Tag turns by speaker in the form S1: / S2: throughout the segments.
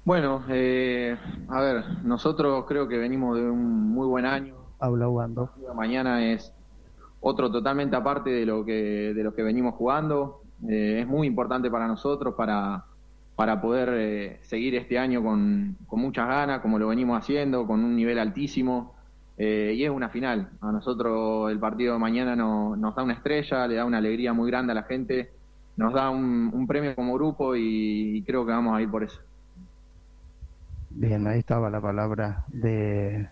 S1: Bueno, a ver, nosotros creo que venimos de un muy buen año.
S2: Habla Ubando.
S1: Mañana es otro totalmente aparte de lo que venimos jugando. Es muy importante para nosotros para poder seguir este año con muchas ganas, como lo venimos haciendo, con un nivel altísimo. Y es una final. A nosotros el partido de mañana nos da una estrella, le da una alegría muy grande a la gente, nos da un premio como grupo y creo que vamos a ir por eso.
S2: Bien, ahí estaba la palabra de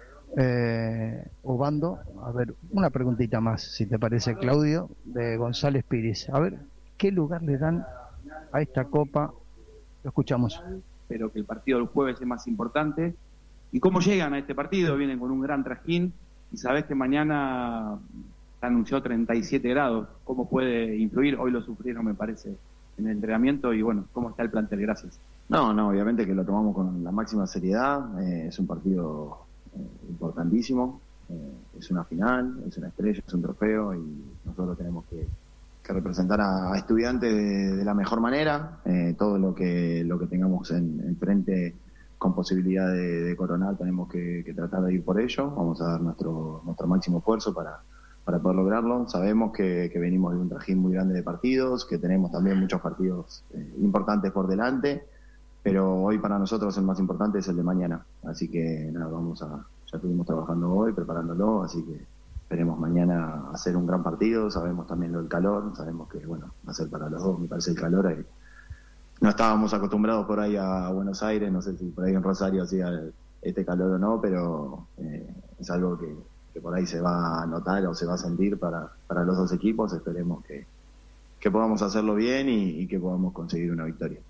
S2: Obando. A ver, una preguntita más, si te parece, Claudio, de González Pires. A ver, ¿qué lugar le dan a esta copa? Lo escuchamos.
S3: Pero que el partido del jueves es más importante. ¿Y cómo llegan a este partido? Vienen con un gran trajín y sabés que mañana se anunció 37 grados. ¿Cómo puede influir? Hoy lo sufrieron, me parece, en el entrenamiento. Y bueno, ¿cómo está el plantel? Gracias.
S4: No, obviamente que lo tomamos con la máxima seriedad. Es un partido importantísimo. Es una final, es una estrella, es un trofeo y nosotros tenemos que representar a Estudiantes de la mejor manera. Todo lo que tengamos en frente con posibilidad de coronar tenemos que tratar de ir por ello. Vamos a dar nuestro máximo esfuerzo para poder lograrlo. Sabemos que venimos de un trajín muy grande de partidos, que tenemos también muchos partidos importantes por delante, pero hoy para nosotros el más importante es el de mañana. Así que nada, ya estuvimos trabajando hoy, preparándolo, así que esperemos mañana hacer un gran partido. Sabemos también lo del calor, sabemos que bueno, va a ser para los dos, me parece, el calor ahí. No estábamos acostumbrados por ahí a Buenos Aires, no sé si por ahí en Rosario hacía este calor o no, pero es algo que por ahí se va a notar o se va a sentir para los dos equipos. Esperemos que podamos hacerlo bien y que podamos conseguir una victoria.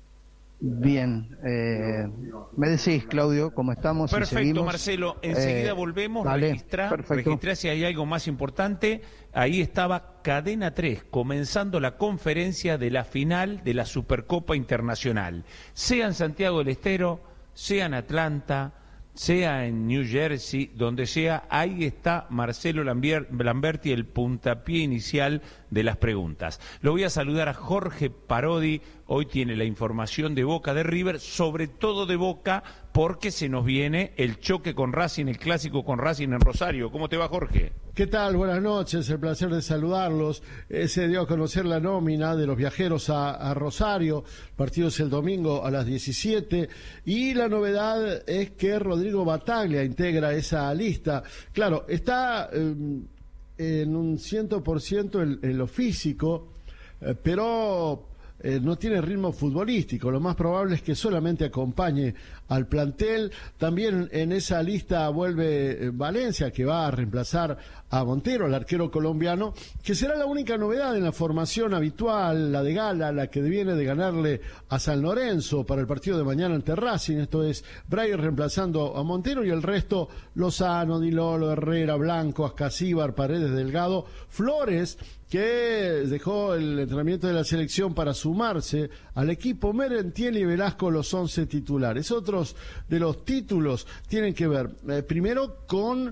S2: Bien, me decís, Claudio, cómo estamos.
S5: Perfecto, Marcelo, enseguida volvemos. Registrá si hay algo más importante. Ahí estaba Cadena 3, comenzando la conferencia de la final de la Supercopa Internacional. Sea en Santiago del Estero, sea en Atlanta, sea en New Jersey, donde sea, ahí está Marcelo Lamberti, el puntapié inicial de las preguntas. Lo voy a saludar a Jorge Parodi, hoy tiene la información de Boca, de River, sobre todo de Boca, porque se nos viene el choque con Racing, el clásico con Racing en Rosario. ¿Cómo te va, Jorge?
S6: ¿Qué tal? Buenas noches, el placer de saludarlos. Se dio a conocer la nómina de los viajeros a Rosario. El partido es el domingo a las 17 y la novedad es que Rodrigo Bataglia integra esa lista. Claro, está en un 100% en lo físico, pero no tiene ritmo futbolístico. Lo más probable es que solamente acompañe al plantel. También en esa lista vuelve Valencia, que va a reemplazar a Montero, el arquero colombiano, que será la única novedad en la formación habitual, la de gala, la que viene de ganarle a San Lorenzo para el partido de mañana ante Racing. Esto es Breyer reemplazando a Montero y el resto: Lozano, Di Lolo, Herrera, Blanco, Ascasíbar, Paredes, Delgado, Flores, que dejó el entrenamiento de la selección para sumarse al equipo. Merentiel y Velasco, los 11 titulares. Otros de los títulos tienen que ver primero con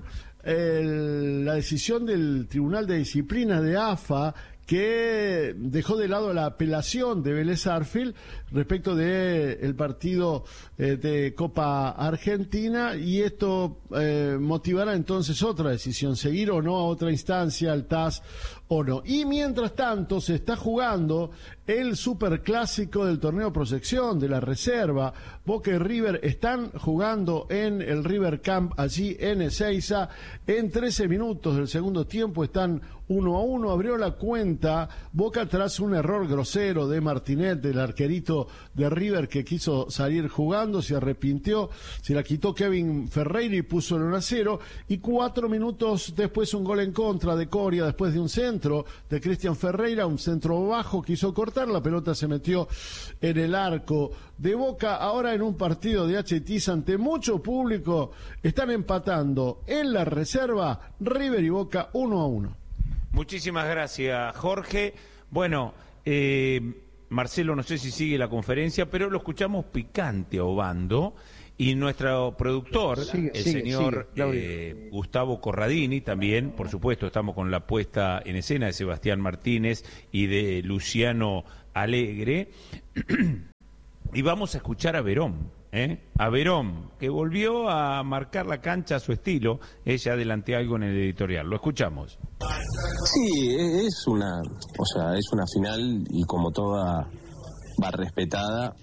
S6: la decisión del Tribunal de Disciplina de AFA, que dejó de lado la apelación de Vélez Sarsfield respecto de el partido de Copa Argentina, y esto motivará entonces otra decisión, seguir o no a otra instancia, al TAS o no. Y mientras tanto se está jugando el superclásico del torneo Proyección de la Reserva. Boca y River están jugando en el River Camp allí en Ezeiza. En 13 minutos del segundo tiempo están 1-1, abrió la cuenta Boca tras un error grosero de Martinet, del arquerito de River, que quiso salir jugando, se arrepintió, se la quitó Kevin Ferreira y puso el 1-0, y 4 minutos después un gol en contra de Coria, después de un centro de Cristian Ferreira, un centro bajo, quiso cortar, la pelota se metió en el arco de Boca. Ahora en un partido de HTS ante mucho público están empatando en la Reserva River y Boca 1-1.
S5: Muchísimas gracias, Jorge. Bueno, Marcelo, no sé si sigue la conferencia, pero lo escuchamos picante a Obando, y nuestro productor, señor Gustavo Corradini, también, por supuesto, estamos con la puesta en escena de Sebastián Martínez y de Luciano Alegre. Y vamos a escuchar a Verón, a Verón, que volvió a marcar la cancha a su estilo. Ella adelanté algo en el editorial. Lo escuchamos.
S7: Sí, es una final y como toda va respetada.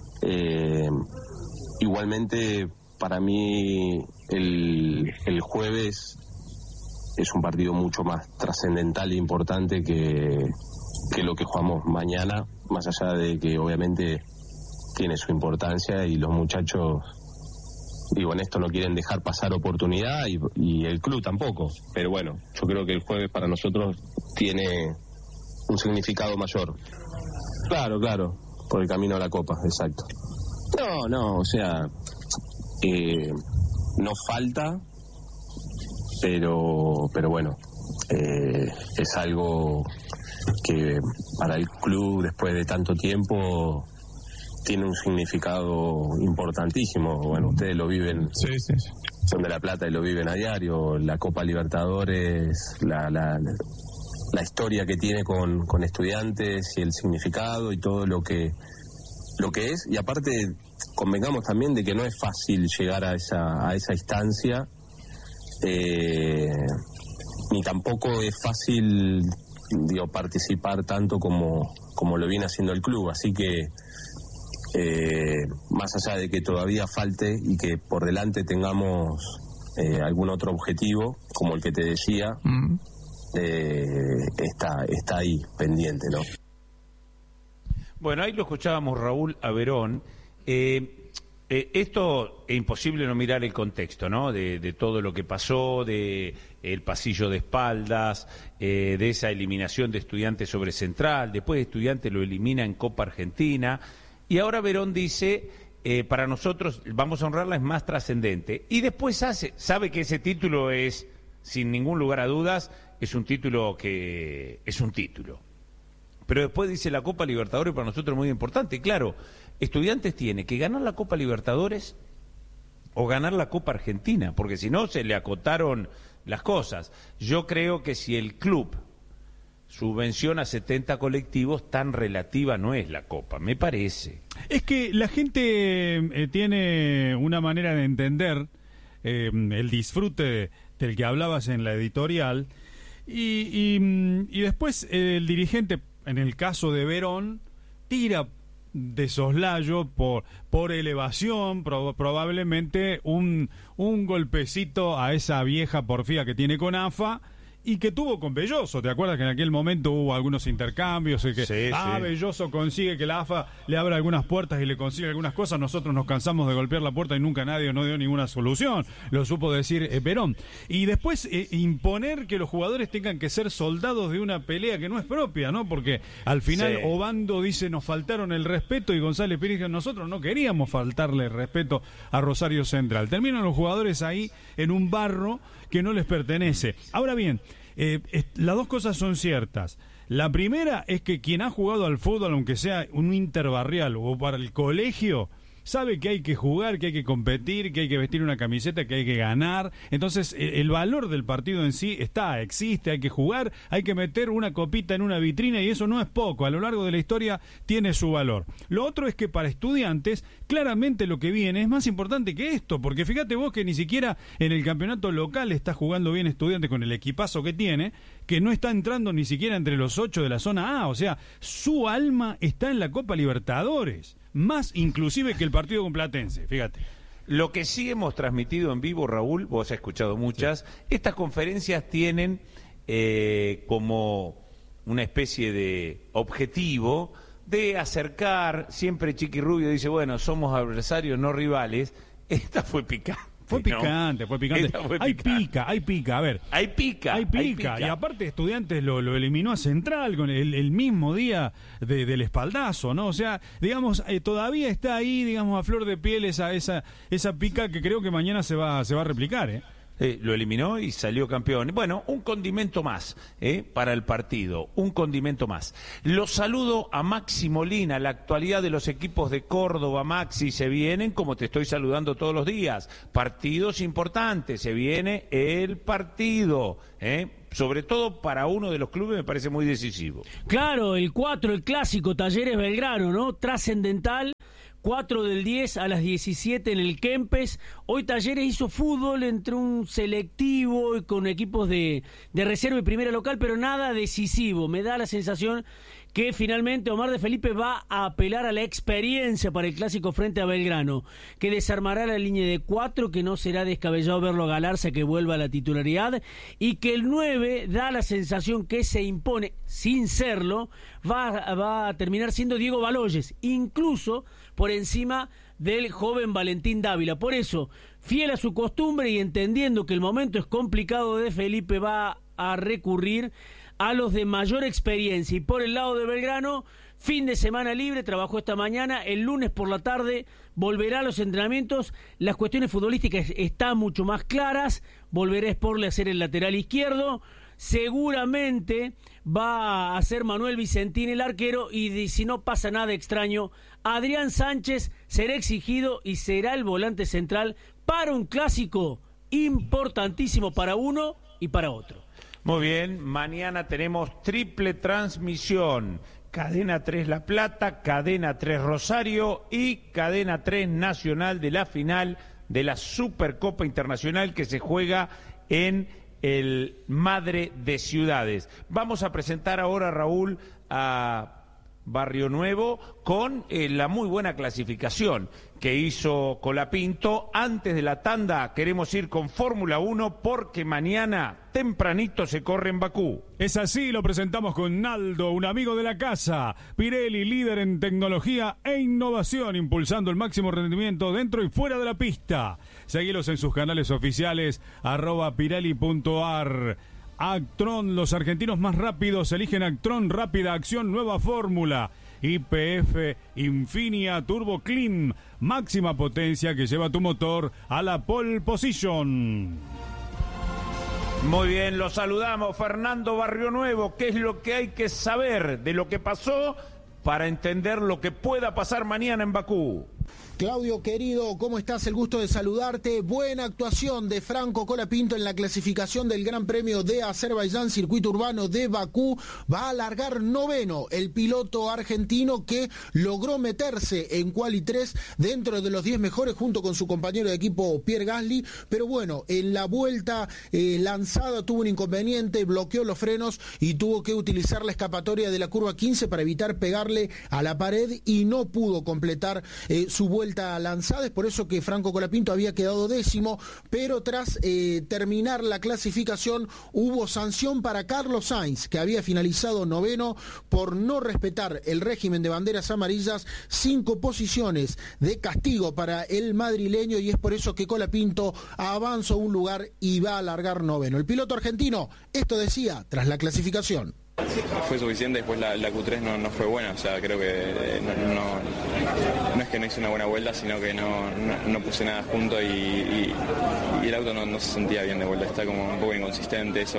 S7: Igualmente, para mí, el jueves es un partido mucho más trascendental e importante que lo que jugamos mañana, más allá de que obviamente tiene su importancia y los muchachos, en esto no quieren dejar pasar oportunidad y el club tampoco, pero bueno, yo creo que el jueves para nosotros tiene un significado mayor. Claro, por el camino a la Copa, exacto. No, no falta, pero bueno, es algo que para el club después de tanto tiempo tiene un significado importantísimo. Bueno, ustedes lo viven, sí. Son de La Plata y lo viven a diario. La Copa Libertadores, la historia que tiene con Estudiantes y el significado y todo lo que es. Y aparte, convengamos también de que no es fácil llegar a esa instancia, ni tampoco es fácil participar tanto como lo viene haciendo el club. Así que más allá de que todavía falte y que por delante tengamos algún otro objetivo, como el que te decía, está ahí pendiente, ¿no?
S5: Bueno, ahí lo escuchábamos, Raúl, a Verón. Esto es imposible no mirar el contexto, ¿no? De todo lo que pasó, de el pasillo de espaldas, de esa eliminación de Estudiantes sobre Central. Después Estudiantes lo elimina en Copa Argentina. Y ahora Verón dice, para nosotros, vamos a honrarla, es más trascendente. Y después sabe que ese título es, sin ningún lugar a dudas, es un título que es un título. Pero después dice, la Copa Libertadores para nosotros es muy importante. Y claro, Estudiantes tiene que ganar la Copa Libertadores o ganar la Copa Argentina, porque si no se le acotaron las cosas. Yo creo que si el club subvenciona 70 colectivos, tan relativa no es la Copa, me parece.
S8: Es que la gente tiene una manera de entender el disfrute del que hablabas en la editorial y después el dirigente, en el caso de Verón, tira de soslayo por elevación, probablemente un golpecito a esa vieja porfía que tiene con AFA y que tuvo con Belloso. ¿Te acuerdas que en aquel momento hubo algunos intercambios? Sí. Belloso consigue que la AFA le abra algunas puertas y le consigue algunas cosas. Nosotros nos cansamos de golpear la puerta y nunca nadie nos dio ninguna solución. Lo supo decir Verón. Y después imponer que los jugadores tengan que ser soldados de una pelea que no es propia, ¿no? Porque al final Obando dice, nos faltaron el respeto, y González Pires dice, nosotros no queríamos faltarle el respeto a Rosario Central. Terminan los jugadores ahí en un barro que no les pertenece. Ahora bien, las dos cosas son ciertas. La primera es que quien ha jugado al fútbol, aunque sea un interbarrial o para el colegio, sabe que hay que jugar, que hay que competir, que hay que vestir una camiseta, que hay que ganar. Entonces, el valor del partido en sí existe, hay que jugar, hay que meter una copita en una vitrina, y eso no es poco. A lo largo de la historia tiene su valor. Lo otro es que para Estudiantes, claramente lo que viene es más importante que esto, porque fíjate vos que ni siquiera en el campeonato local está jugando bien Estudiantes con el equipazo que tiene, que no está entrando ni siquiera entre los 8 de la zona A. O sea, su alma está en la Copa Libertadores, más inclusive que el partido con Platense, fíjate.
S5: Lo que sí hemos transmitido en vivo, Raúl, vos has escuchado muchas, estas conferencias tienen como una especie de objetivo de acercar, siempre Chiqui Rubio dice, bueno, somos adversarios, no rivales. Esta fue picante.
S8: Fue picante. Hay pica, a ver.
S5: Hay pica.
S8: Y aparte Estudiantes lo eliminó a Central con el mismo día del espaldazo, ¿no? O sea, digamos, todavía está ahí, digamos, a flor de piel esa pica que creo que mañana se va a replicar, ¿eh?
S5: Lo eliminó y salió campeón. Bueno, un condimento más para el partido, un condimento más. Los saludo a Maxi Molina, la actualidad de los equipos de Córdoba. Maxi, se vienen, como te estoy saludando todos los días, partidos importantes, se viene el partido, sobre todo para uno de los clubes me parece muy decisivo.
S9: Claro, el 4, el clásico, Talleres Belgrano, ¿no? Trascendental, 4 del 10 a las 17 en el Kempes. Hoy Talleres hizo fútbol entre un selectivo y con equipos de reserva y primera local, pero nada decisivo. Me da la sensación que finalmente Omar de Felipe va a apelar a la experiencia para el clásico frente a Belgrano, que desarmará la línea de 4, que no será descabellado verlo a Galarza que vuelva a la titularidad, y que el 9 da la sensación que se impone, sin serlo, va a terminar siendo Diego Baloyes, incluso por encima del joven Valentín Dávila. Por eso, fiel a su costumbre y entendiendo que el momento es complicado, de Felipe va a recurrir a los de mayor experiencia. Y por el lado de Belgrano, fin de semana libre, trabajó esta mañana, el lunes por la tarde volverá a los entrenamientos. Las cuestiones futbolísticas están mucho más claras, volverá Sporle a ser el lateral izquierdo, seguramente va a ser Manuel Vicentín el arquero, y si no pasa nada extraño, Adrián Sánchez será exigido y será el volante central para un clásico importantísimo para uno y para otro.
S5: Muy bien, mañana tenemos triple transmisión. Cadena 3 La Plata, Cadena 3 Rosario y Cadena 3 Nacional de la final de la Supercopa Internacional que se juega en el Madre de Ciudades. Vamos a presentar ahora, Raúl, a Barrio Nuevo con la muy buena clasificación que hizo Colapinto. Antes de la tanda queremos ir con Fórmula 1 porque mañana tempranito se corre en Bakú.
S8: Es así, lo presentamos con Naldo, un amigo de la casa. Pirelli, líder en tecnología e innovación, impulsando el máximo rendimiento dentro y fuera de la pista. Seguilos en sus canales oficiales, @pirelli.ar. Actron, los argentinos más rápidos eligen Actron, rápida acción, nueva fórmula. YPF Infinia Turbo Clean, máxima potencia que lleva tu motor a la pole position.
S5: Muy bien, lo saludamos, Fernando Barrio Nuevo. ¿Qué es lo que hay que saber de lo que pasó para entender lo que pueda pasar mañana en Bakú?
S10: Claudio, querido, ¿cómo estás? El gusto de saludarte. Buena actuación de Franco Colapinto en la clasificación del Gran Premio de Azerbaiyán, circuito urbano de Bakú. Va a largar noveno el piloto argentino que logró meterse en Quali 3 dentro de los 10 mejores junto con su compañero de equipo Pierre Gasly, pero bueno, en la vuelta lanzada tuvo un inconveniente, bloqueó los frenos y tuvo que utilizar la escapatoria de la curva 15 para evitar pegarle a la pared y no pudo completar su vuelta lanzada. Es por eso que Franco Colapinto había quedado décimo, pero tras terminar la clasificación hubo sanción para Carlos Sainz, que había finalizado noveno por no respetar el régimen de banderas amarillas. 5 posiciones de castigo para el madrileño, y es por eso que Colapinto avanzó un lugar y va a largar noveno. El piloto argentino esto decía tras la clasificación.
S11: Fue suficiente, después la Q3 no fue buena, o sea, creo que no es que no hice una buena vuelta, sino que no puse nada junto y el auto no se sentía bien de vuelta, está como un poco inconsistente eso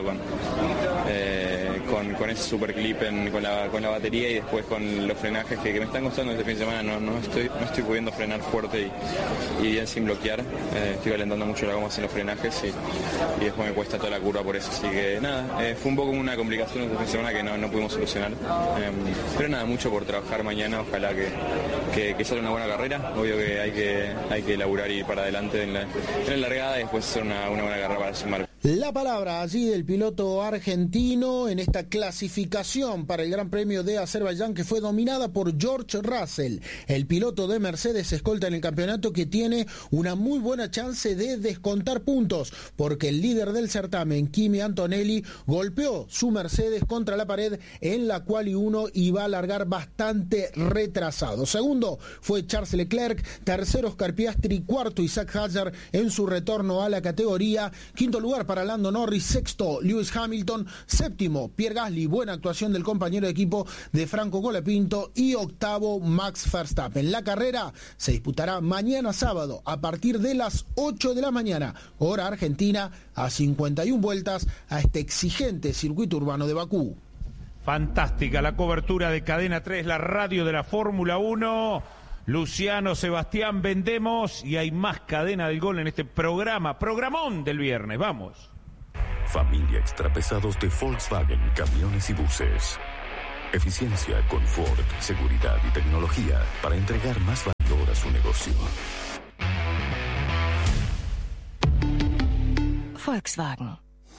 S11: con ese super clip con la batería y después con los frenajes que me están costando este fin de semana, no estoy pudiendo frenar fuerte y bien sin bloquear, estoy calentando mucho la goma sin los frenajes y después me cuesta toda la curva por eso, así que nada, fue un poco una complicación este fin de semana que no pudimos solucionar, pero nada, mucho por trabajar mañana, ojalá que salga una buena carrera. Obvio que hay que laburar y ir para adelante en la largada y después hacer una buena carrera para sumar.
S10: La palabra allí del piloto argentino en esta clasificación para el Gran Premio de Azerbaiyán, que fue dominada por George Russell, el piloto de Mercedes, escolta en el campeonato, que tiene una muy buena chance de descontar puntos, porque el líder del certamen, Kimi Antonelli, golpeó su Mercedes contra la pared en la Quali 1 y va a largar bastante retrasado. Segundo fue Charles Leclerc, tercero Oscar Piastri, cuarto Isaac Hadjar en su retorno a la categoría, quinto lugar para Lando Norris, sexto Lewis Hamilton, séptimo Pierre Gasly, buena actuación del compañero de equipo de Franco Colapinto, y octavo Max Verstappen. La carrera se disputará mañana sábado a partir de las 8 de la mañana, hora argentina, a 51 vueltas a este exigente circuito urbano de Bakú.
S5: Fantástica la cobertura de Cadena 3, la radio de la Fórmula 1. Luciano, Sebastián, vendemos y hay más Cadena del Gol en este programón del viernes. Vamos.
S12: Familia extrapesados de Volkswagen, camiones y buses. Eficiencia, confort, seguridad y tecnología para entregar más valor a su negocio.
S13: Volkswagen.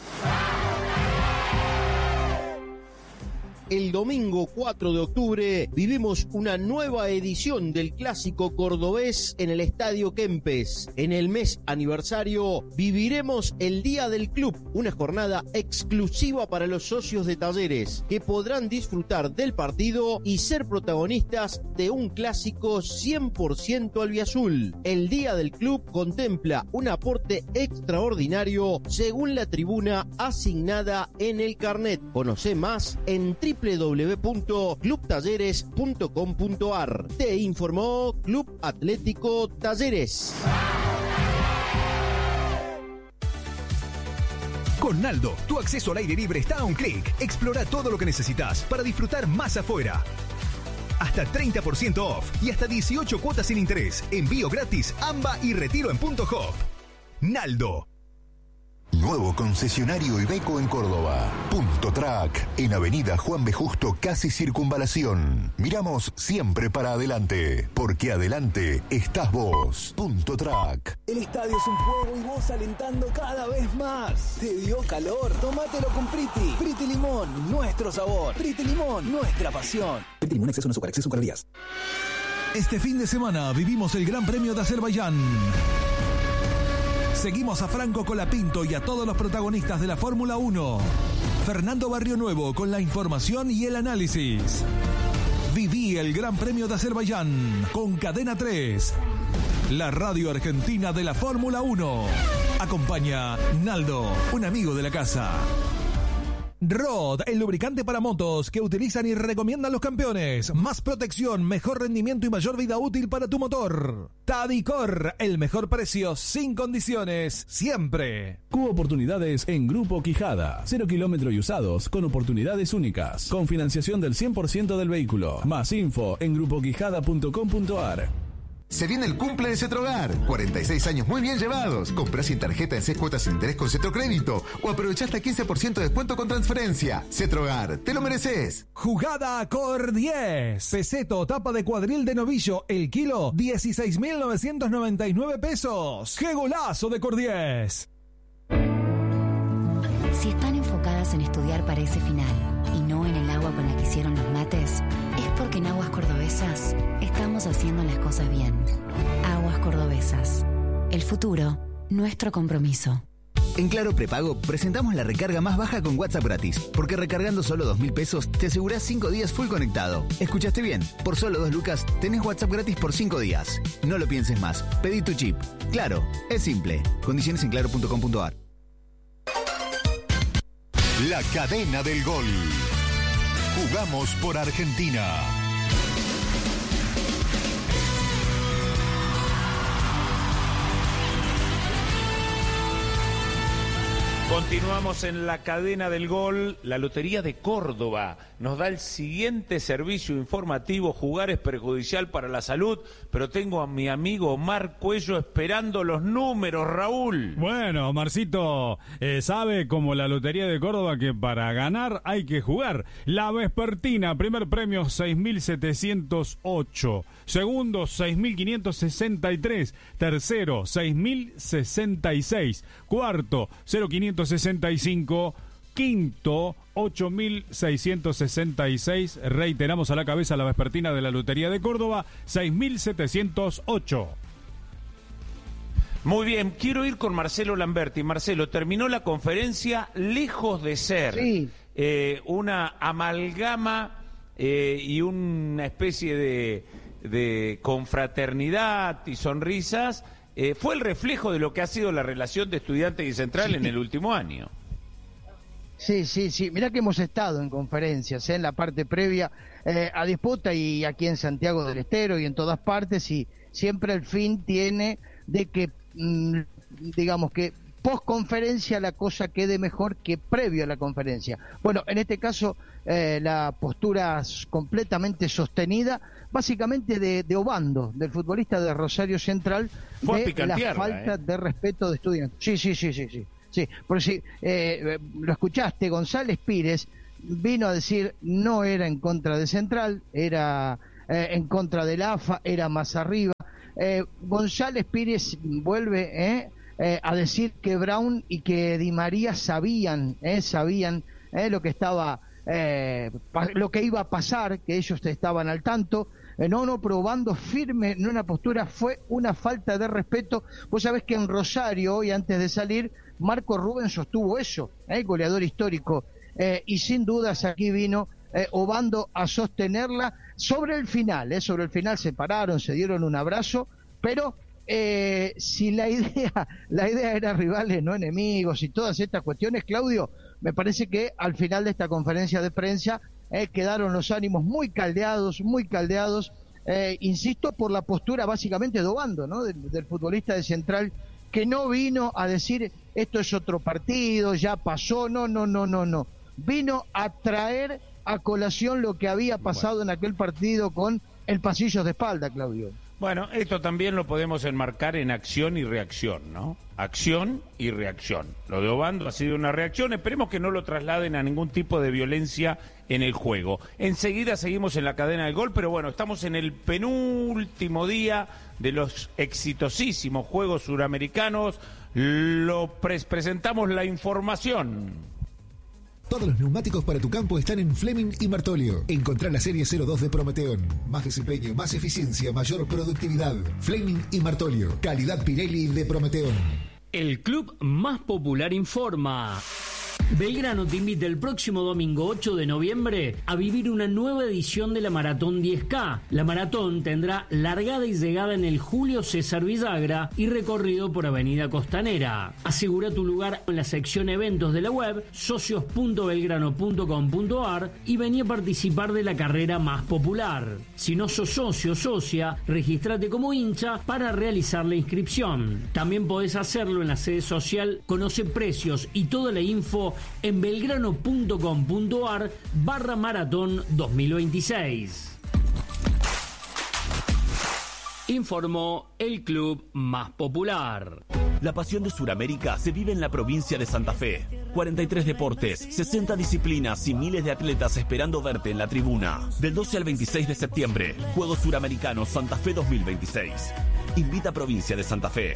S14: El domingo 4 de octubre vivimos una nueva edición del Clásico Cordobés en el Estadio Kempes. En el mes aniversario viviremos el Día del Club, una jornada exclusiva para los socios de Talleres, que podrán disfrutar del partido y ser protagonistas de un clásico 100% albiazul. El Día del Club contempla un aporte extraordinario según la tribuna asignada en el carnet. Conoce más en www.clubtalleres.com.ar. Te informó Club Atlético Talleres.
S15: Con Naldo, tu acceso al aire libre está a un clic. Explora todo lo que necesitas para disfrutar más afuera. Hasta 30% off y hasta 18 cuotas sin interés. Envío gratis, AMBA y retiro en Punto Hop. Naldo.
S16: Nuevo concesionario Iveco en Córdoba. Punto Track, en Avenida Juan B. Justo, casi Circunvalación. Miramos siempre para adelante, porque adelante estás vos. Punto Track.
S17: El estadio es un fuego y vos alentando cada vez más. ¿Te dio calor? Tómatelo con Priti. Priti Limón, nuestro sabor. Priti Limón, nuestra pasión. Priti Limón, exceso no azúcar, exceso calorías.
S15: Este fin de semana vivimos el Gran Premio de Azerbaiyán. Seguimos a Franco Colapinto y a todos los protagonistas de la Fórmula 1. Fernando Barrionuevo con la información y el análisis. Viví el Gran Premio de Azerbaiyán con Cadena 3, la radio argentina de la Fórmula 1. Acompaña Naldo, un amigo de la casa. Rod, el lubricante para motos que utilizan y recomiendan los campeones. Más protección, mejor rendimiento y mayor vida útil para tu motor. Tadicor, el mejor precio sin condiciones, siempre.
S18: Cubo Oportunidades en Grupo Quijada. 0 kilómetros y usados con oportunidades únicas. Con financiación del 100% del vehículo. Más info en grupoquijada.com.ar.
S19: Se viene el cumple de Cetrogar. 46 años muy bien llevados. Comprás sin tarjeta en 6 cuotas sin interés con Cetrocrédito o aprovechá hasta 15% de descuento con transferencia. Cetrogar, te lo mereces.
S15: Jugada Cor 10. Peseto, tapa de cuadril de novillo. El kilo, 16.999 pesos. ¡Qué golazo de Cor 10!
S20: Si están enfocadas en estudiar para ese final y no en el agua con la que hicieron los mates, es porque en Aguas Cordobesas estamos haciendo las cosas bien. Aguas Cordobesas. El futuro, nuestro compromiso.
S21: En Claro Prepago presentamos la recarga más baja con WhatsApp gratis, porque recargando solo 2.000 pesos te asegurás 5 días full conectado. ¿Escuchaste bien? Por solo 2 lucas tenés WhatsApp gratis por 5 días. No lo pienses más. Pedí tu chip. Claro, es simple. Condiciones en claro.com.ar.
S16: La cadena del gol. Jugamos por Argentina.
S5: Continuamos en la cadena del gol. La Lotería de Córdoba nos da el siguiente servicio informativo. Jugar es perjudicial para la salud, pero tengo a mi amigo Omar Cuello esperando los números, Raúl.
S8: Bueno, Omarcito sabe, como la Lotería de Córdoba, que para ganar hay que jugar. La vespertina, primer premio 6.708, segundo 6.563, tercero 6.066, cuarto 0.565, quinto 8.666, reiteramos a la cabeza la vespertina de la Lotería de Córdoba, 6.708.
S5: Muy bien, quiero ir con Marcelo Lamberti. Marcelo, terminó la conferencia lejos de ser una amalgama y una especie de confraternidad y sonrisas. Fue el reflejo de lo que ha sido la relación de Estudiantes y Central en el último año.
S2: Sí. Mirá que hemos estado en conferencias, en la parte previa a disputa y aquí en Santiago del Estero y en todas partes, y siempre el fin tiene de que, digamos que post conferencia la cosa quede mejor que previo a la conferencia. Bueno, en este caso la postura completamente sostenida, básicamente de Obando, del futbolista de Rosario Central, de la falta de respeto de Estudiantes. Sí, porque si lo escuchaste, González Pires vino a decir no era en contra de Central, era en contra del AFA, era más arriba. González Pires vuelve a decir que Brown y que Di María sabían lo que estaba, lo que iba a pasar, que ellos estaban al tanto. Probando firme en una postura, fue una falta de respeto. Vos sabés que en Rosario, hoy antes de salir, Marco Rubén sostuvo eso, goleador histórico, y sin dudas aquí vino Obando a sostenerla. Sobre el final se pararon, se dieron un abrazo, pero si la idea era rivales, no enemigos, y todas estas cuestiones, Claudio, me parece que al final de esta conferencia de prensa quedaron los ánimos muy caldeados, insisto, por la postura básicamente de Obando, ¿no? Del futbolista de Central, que no vino a decir esto es otro partido, ya pasó, no, vino a traer a colación lo que había pasado en aquel partido con el pasillo de espalda, Claudio.
S5: Bueno, esto también lo podemos enmarcar en acción y reacción, ¿no? Acción y reacción. Lo de Obando ha sido una reacción, esperemos que no lo trasladen a ningún tipo de violencia en el juego. Enseguida seguimos en la cadena del gol, pero bueno, estamos en el penúltimo día de los exitosísimos Juegos Suramericanos. Presentamos la información.
S17: Todos los neumáticos para tu campo están en Fleming y Martolio. Encontrá la serie 02 de Prometeon. Más desempeño, más eficiencia, mayor productividad. Fleming y Martolio. Calidad Pirelli de Prometeon.
S9: El club más popular informa. Belgrano te invita el próximo domingo 8 de noviembre a vivir una nueva edición de la Maratón 10K. La maratón tendrá largada y llegada en el Julio César Villagra y recorrido por Avenida Costanera. Asegura tu lugar en la sección eventos de la web socios.belgrano.com.ar y vení a participar de la carrera más popular. Si no sos socio o socia, regístrate como hincha para realizar la inscripción. También podés hacerlo en la sede social. Conoce precios y toda la info en belgrano.com.ar/maratón 2026. Informó el club más popular.
S13: La pasión de Sudamérica se vive en la provincia de Santa Fe. 43 deportes, 60 disciplinas y miles de atletas esperando verte en la tribuna. Del 12 al 26 de septiembre, Juegos Suramericanos Santa Fe 2026. Invita a Provincia de Santa Fe.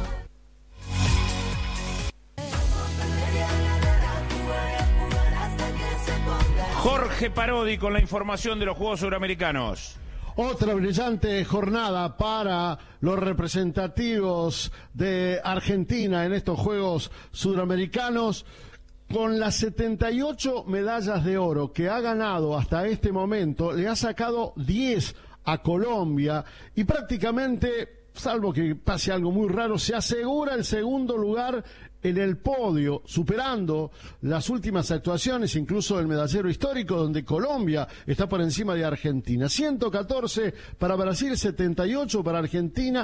S5: Jorge Parodi con la información de los Juegos Suramericanos.
S6: Otra brillante jornada para los representativos de Argentina en estos Juegos Suramericanos, con las 78 medallas de oro que ha ganado hasta este momento. Le ha sacado 10 a Colombia y prácticamente, salvo que pase algo muy raro, se asegura el segundo lugar en el podio, superando las últimas actuaciones, incluso el medallero histórico, donde Colombia está por encima de Argentina. 114 para Brasil, 78 para Argentina,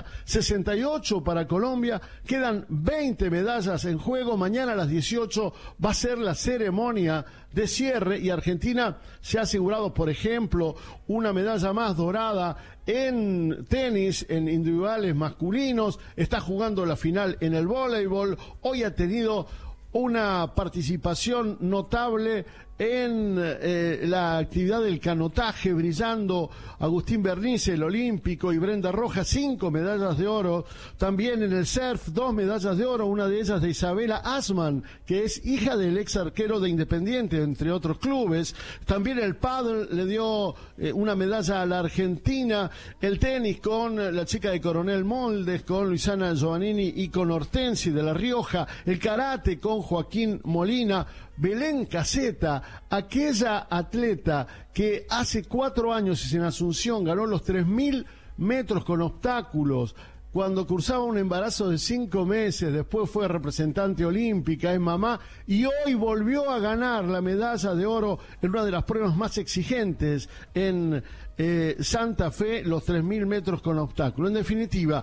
S6: 68 para Colombia. Quedan 20 medallas en juego. Mañana a las 18 va a ser la ceremonia de cierre y Argentina se ha asegurado, por ejemplo, una medalla más dorada en tenis, en individuales masculinos. Está jugando la final en el voleibol. Hoy ha tenido una participación notable en la actividad del canotaje, brillando Agustín Bernice, el olímpico, y Brenda Rojas, 5 medallas de oro. También en el surf, 2 medallas de oro, una de ellas de Isabela Asman, que es hija del ex arquero de Independiente, entre otros clubes. También el pádel le dio una medalla a la Argentina. El tenis con la chica de Coronel Moldes, con Luisana Giovannini y con Hortensi de La Rioja. El karate con Joaquín Molina. Belén Caseta, aquella atleta que hace 4 años en Asunción ganó los 3.000 metros con obstáculos, cuando cursaba un embarazo de 5 meses, después fue representante olímpica, es mamá, y hoy volvió a ganar la medalla de oro en una de las pruebas más exigentes en Santa Fe, los 3.000 metros con obstáculos. En definitiva,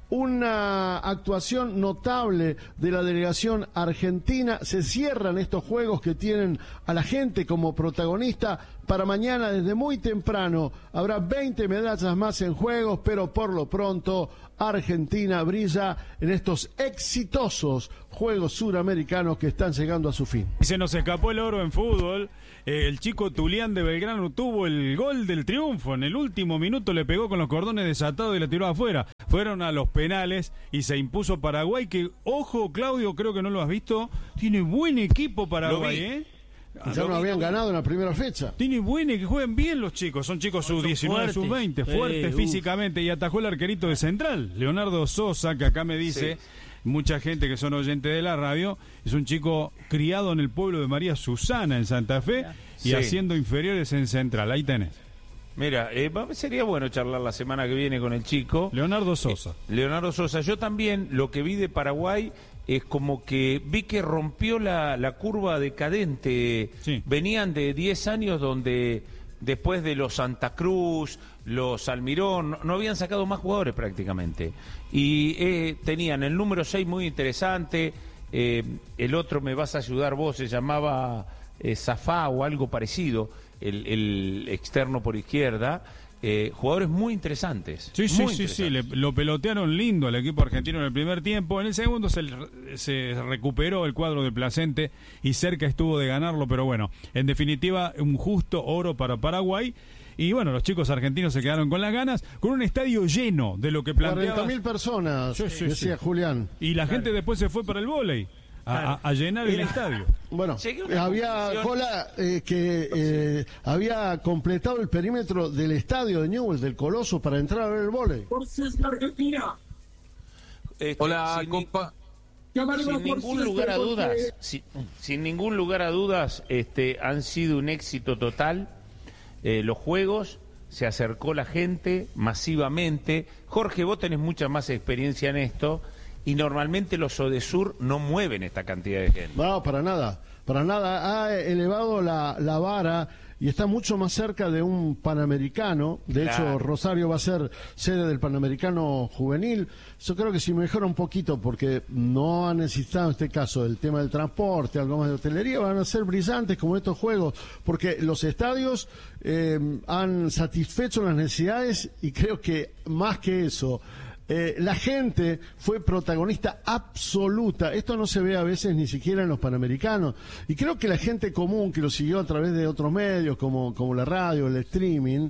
S6: una actuación notable de la delegación argentina. Se cierran estos juegos que tienen a la gente como protagonista. Para mañana, desde muy temprano, habrá 20 medallas más en juegos, pero por lo pronto Argentina brilla en estos exitosos Juegos Suramericanos que están llegando a su fin.
S8: Se nos escapó el oro en fútbol. El chico Tulián de Belgrano tuvo el gol del triunfo. En el último minuto le pegó con los cordones desatados y la tiró afuera. fueron a los penales y se impuso Paraguay, que, ojo, Claudio, creo que no lo has visto, tiene buen equipo Paraguay, ¿eh?
S6: Ya no habían ganado en la primera fecha.
S8: Tiene buena, que juegan bien los chicos. Son chicos sub-19, sub-20, fuertes físicamente. Y atajó el arquerito de Central, Leonardo Sosa, que acá me dice mucha gente que son oyentes de la radio. Es un chico criado en el pueblo de María Susana, en Santa Fe, y haciendo inferiores en Central. Ahí tenés.
S5: Mira, sería bueno charlar la semana que viene con el chico.
S8: Leonardo Sosa.
S5: Leonardo Sosa. Yo también lo que vi de Paraguay es como que vi que rompió la curva decadente. Venían de 10 años donde después de los Santa Cruz, los Almirón, no habían sacado más jugadores prácticamente. Y tenían el número 6 muy interesante, el otro, me vas a ayudar vos, se llamaba Zafá o algo parecido, el externo por izquierda. Jugadores muy interesantes.
S8: Sí, lo pelotearon lindo al equipo argentino en el primer tiempo. En el segundo se recuperó el cuadro de Placente y cerca estuvo de ganarlo, pero bueno, en definitiva, un justo oro para Paraguay. Y bueno, los chicos argentinos se quedaron con las ganas, con un estadio lleno de lo que planteaba.
S6: 40.000 personas, decía Julián.
S8: Y la gente después se fue para el vóley. A llenar el estadio.
S6: Bueno, había cola que había completado el perímetro del estadio de Newell's, del Coloso, para entrar a ver el vóley.
S1: Por la Argentina.
S5: Hola, compa. Sin ningún lugar a dudas, sin ningún lugar a dudas, han sido un éxito total. Los juegos, se acercó la gente masivamente. Jorge, vos tenés mucha más experiencia en esto. Y normalmente los Odesur no mueven esta cantidad de gente.
S6: No, para nada. Ha elevado la vara y está mucho más cerca de un Panamericano. De hecho, Rosario va a ser sede del Panamericano Juvenil. Yo creo que si mejora un poquito, porque no ha necesitado en este caso el tema del transporte, algo más de hotelería, van a ser brillantes como estos juegos, porque los estadios han satisfecho las necesidades y creo que más que eso, la gente fue protagonista absoluta. Esto no se ve a veces ni siquiera en los Panamericanos. Y creo que la gente común que lo siguió a través de otros medios, como la radio, el streaming,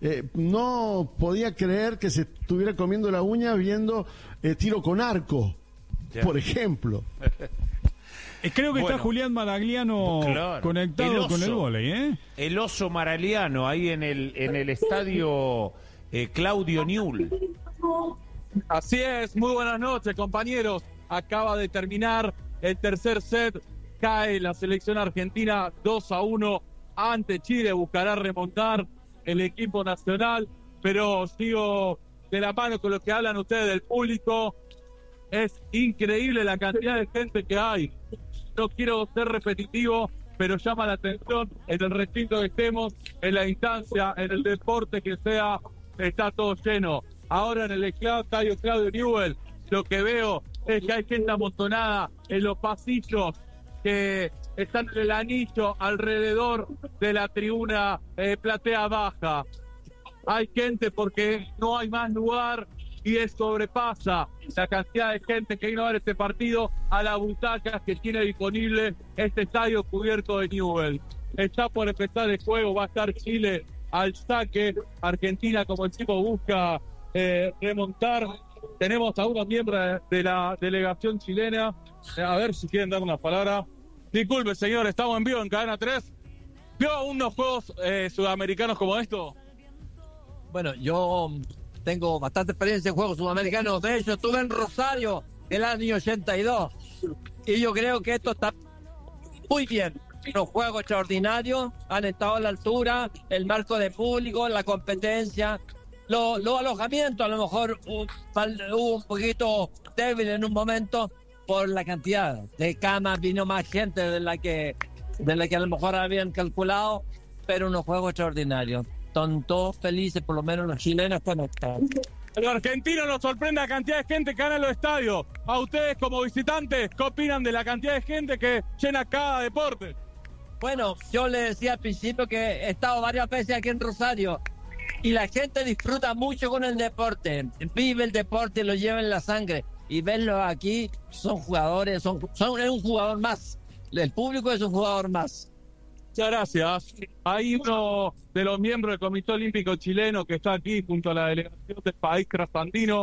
S6: no podía creer que se estuviera comiendo la uña viendo tiro con arco, por ejemplo.
S8: Creo que está Julián Maragliano conectado con el vóley, ¿eh?
S5: El oso Maragliano, ahí en el estadio Claudio Newell.
S22: Así es, muy buenas noches, compañeros. Acaba de terminar el tercer set, cae la selección argentina 2-1 ante Chile, buscará remontar el equipo nacional, pero sigo de la mano con lo que hablan ustedes del público. Es increíble la cantidad de gente que hay. No quiero ser repetitivo, pero llama la atención en el recinto que estemos, en la instancia, en el deporte que sea, está todo lleno. Ahora en el estadio Claudio Newell, lo que veo es que hay gente amontonada en los pasillos que están en el anillo alrededor de la tribuna platea baja. Hay gente porque no hay más lugar y sobrepasa la cantidad de gente que vino a ver este partido a las butacas que tiene disponible este estadio cubierto de Newell. Está por empezar el juego, va a estar Chile al saque, Argentina como equipo busca remontar. Tenemos a unos miembros de la delegación chilena, a ver si quieren dar una palabra. Disculpe, señor, estamos en vivo en Cadena 3. ¿Vio unos juegos sudamericanos como esto?
S1: Bueno, yo tengo bastante experiencia en juegos sudamericanos. De hecho, estuve en Rosario el año 82 y yo creo que esto está muy bien. Los juegos extraordinarios han estado a la altura, el marco de público, la competencia. Los alojamientos a lo mejor hubo un poquito débil en un momento por la cantidad de camas, vino más gente de la que a lo mejor habían calculado, pero unos juegos extraordinarios. Están todos felices, por lo menos los chilenos conectados.
S22: Los argentinos nos sorprende la cantidad de gente que gana en los estadios. A ustedes como visitantes, ¿qué opinan de la cantidad de gente que llena cada deporte?
S1: Bueno, yo le decía al principio que he estado varias veces aquí en Rosario y la gente disfruta mucho con el deporte, vive el deporte, lo lleva en la sangre, y verlo aquí, son jugadores, es un jugador más, el público es un jugador más.
S22: Muchas gracias. Hay uno de los miembros del Comité Olímpico Chileno que está aquí junto a la delegación del país trasandino,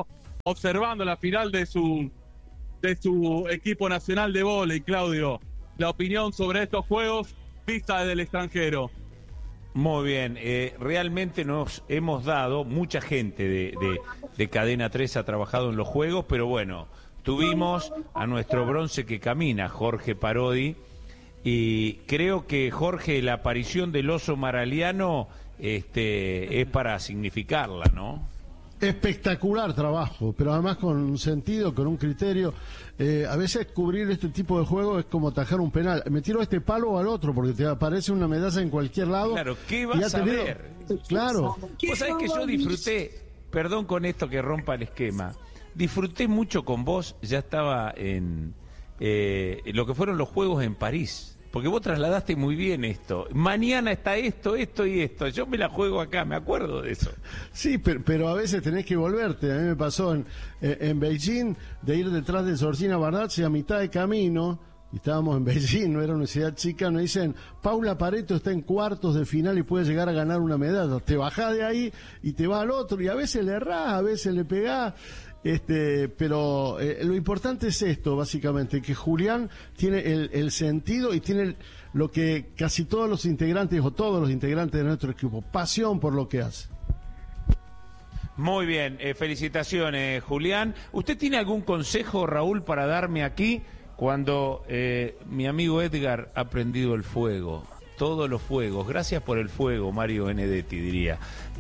S22: observando la final de su equipo nacional de vóley. Claudio, la opinión sobre estos juegos vista desde el extranjero.
S5: Muy bien, realmente nos hemos dado, mucha gente de Cadena 3 ha trabajado en los juegos, pero bueno, tuvimos a nuestro bronce que camina, Jorge Parodi, y creo que, Jorge, la aparición del oso maraliano es para significarla, ¿no?
S6: Espectacular trabajo, pero además con un sentido, con un criterio. A veces cubrir este tipo de juego es como atajar un penal. Me tiro a este palo o al otro porque te aparece una medalla en cualquier lado.
S5: Claro, ¿qué vas a ver?
S6: Claro.
S5: Vos sabés que yo disfruté, perdón con esto que rompa el esquema, disfruté mucho con vos, ya estaba en lo que fueron los Juegos en París. Porque vos trasladaste muy bien esto. Mañana está esto y esto. Yo me la juego acá, me acuerdo de eso.
S6: Sí, pero a veces tenés que volverte. A mí me pasó en Beijing de ir detrás de Georgina Bardazzi a mitad de camino. Y estábamos en Beijing, no era una ciudad chica. Nos dicen, Paula Pareto está en cuartos de final y puede llegar a ganar una medalla. Te bajás de ahí y te vas al otro. Y a veces le errás, a veces le pegás. Pero lo importante es esto, básicamente, que Julián tiene el sentido y tiene lo que casi todos los integrantes o todos los integrantes de nuestro equipo, pasión por lo que hace.
S5: Muy bien, felicitaciones, Julián. ¿Usted tiene algún consejo, Raúl, para darme aquí cuando mi amigo Edgar ha prendido el fuego? Todos los fuegos. Gracias por el fuego, Mario Benedetti, diría.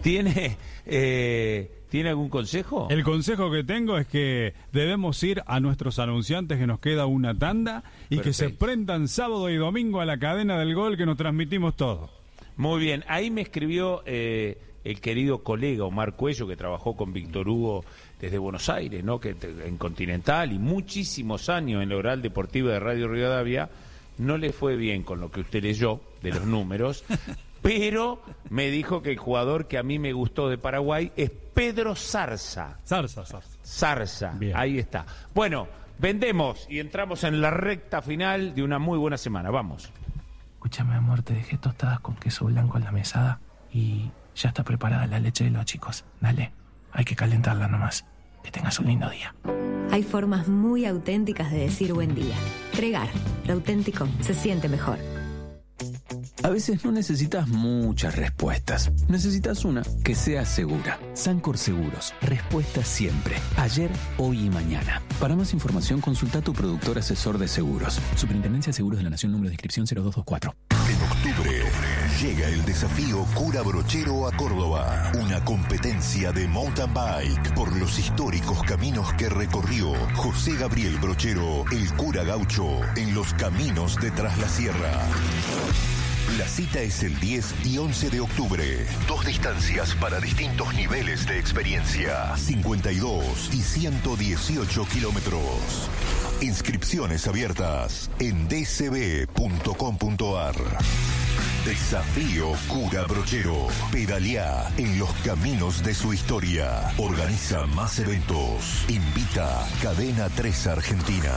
S5: ¿Tiene algún consejo?
S8: El consejo que tengo es que debemos ir a nuestros anunciantes, que nos queda una tanda, y Perfecto. Que se prendan sábado y domingo a la cadena del gol, que nos transmitimos todo.
S5: Muy bien, ahí me escribió el querido colega Omar Cuello, que trabajó con Víctor Hugo desde Buenos Aires, ¿no? Que en Continental y muchísimos años en la Oral Deportiva de Radio Rivadavia. No le fue bien con lo que usted leyó de los números, pero me dijo que el jugador que a mí me gustó de Paraguay es Pedro Zarza. Zarza, ahí está. Bueno, vendemos y entramos en la recta final de una muy buena semana. Vamos.
S3: Escúchame, amor, te dejé tostadas con queso blanco en la mesada y ya está preparada la leche de los chicos. Dale, hay que calentarla nomás. Que tengas un lindo día.
S20: Hay formas muy auténticas de decir buen día. Tregar, lo auténtico se siente mejor.
S4: A veces no necesitas muchas respuestas. Necesitas una que sea segura. Sancor Seguros. Respuesta siempre. Ayer, hoy y mañana. Para más información, consulta a tu productor asesor de seguros. Superintendencia de Seguros de la Nación, número de inscripción 0224.
S16: En octubre llega el desafío Cura Brochero a Córdoba. Una competencia de mountain bike por los históricos caminos que recorrió José Gabriel Brochero, el cura gaucho, en los caminos de Tras la Sierra. La cita es el 10 y 11 de octubre. 2 distancias para distintos niveles de experiencia. 52 y 118 kilómetros. Inscripciones abiertas en dcb.com.ar. Desafío Cura Brochero. Pedaleá en los caminos de su historia. Organiza más eventos. Invita Cadena 3 Argentina.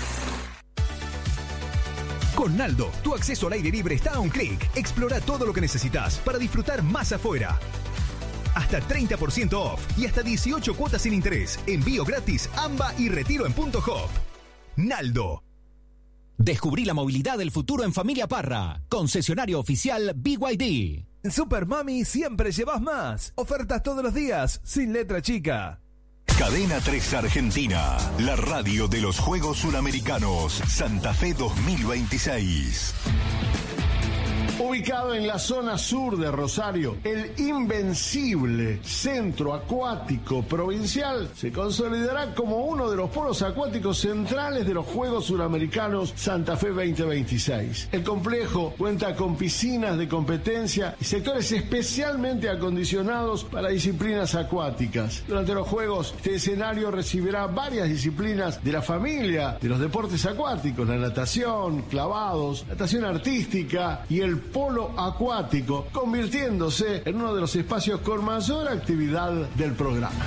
S23: Con Naldo, tu acceso al aire libre está a un clic. Explora todo lo que necesitas para disfrutar más afuera. Hasta 30% off y hasta 18 cuotas sin interés. Envío gratis, AMBA y retiro en Punto Hop. Naldo.
S24: Descubrí la movilidad del futuro en Familia Parra. Concesionario oficial BYD.
S25: En Super Mami siempre llevas más. Ofertas todos los días, sin letra chica.
S16: Cadena 3 Argentina, la radio de los Juegos Suramericanos, Santa Fe 2026.
S6: Ubicado en la zona sur de Rosario, el invencible Centro Acuático Provincial se consolidará como uno de los polos acuáticos centrales de los Juegos Suramericanos Santa Fe 2026. El complejo cuenta con piscinas de competencia y sectores especialmente acondicionados para disciplinas acuáticas. Durante los Juegos, este escenario recibirá varias disciplinas de la familia de los deportes acuáticos: la natación, clavados, natación artística y el polo acuático, convirtiéndose en uno de los espacios con mayor actividad del programa.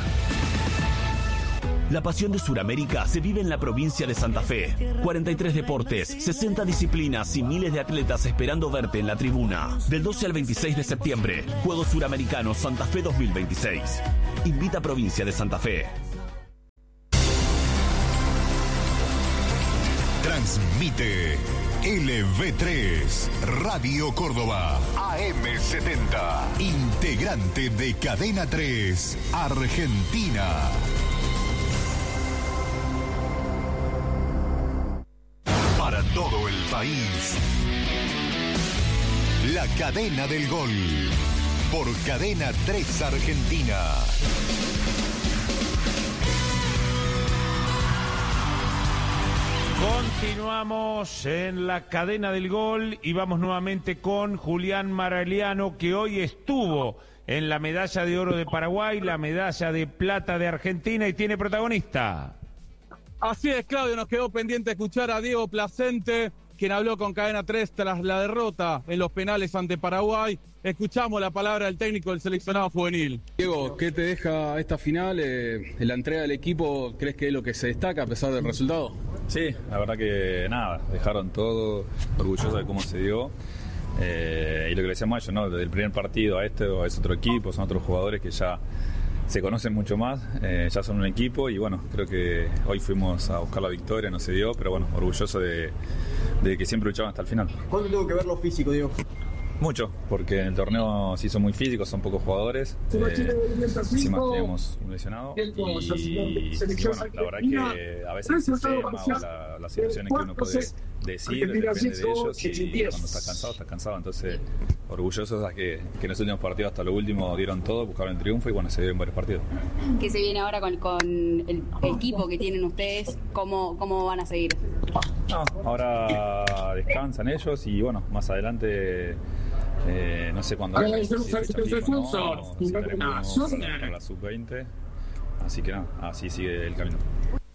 S13: La pasión de Sudamérica se vive en la provincia de Santa Fe. 43 deportes, 60 disciplinas y miles de atletas esperando verte en la tribuna. Del 12 al 26 de septiembre, Juegos Suramericanos Santa Fe 2026. Invita a Provincia de Santa Fe.
S16: Transmite LV3, Radio Córdoba, AM70, integrante de Cadena 3, Argentina. Para todo el país, la cadena del gol, por Cadena 3 Argentina.
S5: Continuamos en la cadena del gol y vamos nuevamente con Julián Maraliano, que hoy estuvo en la medalla de oro de Paraguay, la medalla de plata de Argentina y tiene protagonista.
S22: Así es, Claudio, nos quedó pendiente escuchar a Diego Placente, quien habló con Cadena 3 tras la derrota en los penales ante Paraguay. Escuchamos la palabra del técnico del seleccionado juvenil.
S7: Diego, ¿qué te deja esta final? ¿En la entrega del equipo crees que es lo que se destaca a pesar del resultado?
S10: Sí, la verdad que nada, dejaron todo, orgulloso de cómo se dio. Y lo que le decíamos a ellos, ¿no? Desde el primer partido a este o es otro equipo, son otros jugadores que ya se conocen mucho más, ya son un equipo y bueno, creo que hoy fuimos a buscar la victoria, no se dio, pero bueno, orgulloso de que siempre luchaban hasta el final.
S11: ¿Cuándo tuvo que ver lo físico, Diego?
S10: Mucho, porque en el torneo se hizo muy físico, son pocos jugadores, encima teníamos un lesionado y bueno, la verdad que a veces el sistema o las situaciones que uno puede decir depende de ellos y cuando estás cansado, entonces orgullosos de que en los últimos partidos hasta lo último dieron todo, buscaron el triunfo y bueno, se dieron varios partidos.
S12: ¿Qué se viene ahora con el equipo que tienen ustedes? ¿Cómo van a seguir?
S10: No, ahora descansan ellos y bueno, más adelante no sé cuándo para la sub-20, así que nada, así sigue el camino.